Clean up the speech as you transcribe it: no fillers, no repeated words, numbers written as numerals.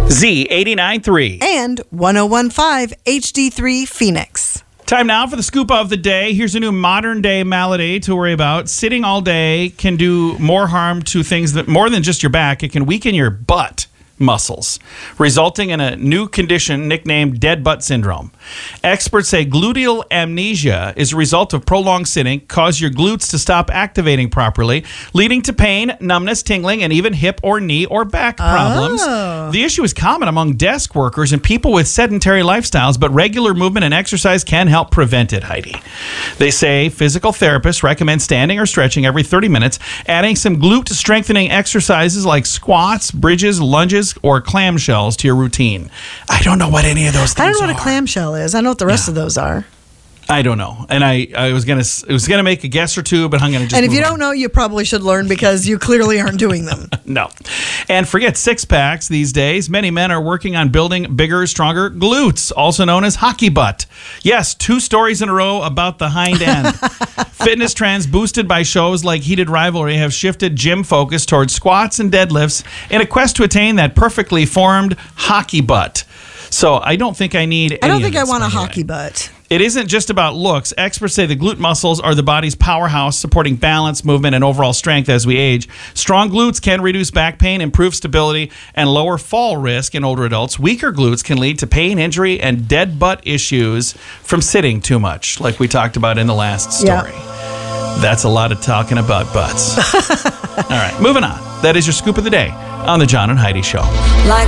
Z89.3. And 101.5 HD3 Phoenix. Time now for the scoop of the day. Here's a new modern day malady to worry about. Sitting all day can do more harm to things that more than just your back. It can weaken your butt muscles, resulting in a new condition nicknamed dead butt syndrome. Experts say gluteal amnesia is a result of prolonged sitting, cause your glutes to stop activating properly, leading to pain, numbness, tingling, and even hip or knee or back problems. The issue is common among desk workers and people with sedentary lifestyles, but regular movement and exercise can help prevent it, Heidi. They say physical therapists recommend standing or stretching every 30 minutes, adding some glute strengthening exercises like squats, bridges, lunges, or clamshells to your routine. I don't know what any of those things are. I don't know what a clamshell is. I know what the rest of those are. I don't know. And I was gonna make a guess or two, but I'm gonna just And if you move don't on. know, you probably should learn because you clearly aren't doing them. No. And forget six packs these days. Many men are working on building bigger, stronger glutes, also known as hockey butt. Yes, 2 stories in a row about the hind end. Fitness trends boosted by shows like Heated Rivalry have shifted gym focus towards squats and deadlifts in a quest to attain that perfectly formed hockey butt. So I don't think I need any I don't of think I this, want a by the way. hockey butt. It isn't just about looks. Experts say the glute muscles are the body's powerhouse, supporting balance, movement, and overall strength as we age. Strong glutes can reduce back pain, improve stability, and lower fall risk in older adults. Weaker glutes can lead to pain, injury, and dead butt issues from sitting too much, like we talked about in the last story. That's a lot of talking about butts. All right, moving on. That is your scoop of the day on the John and Heidi Show.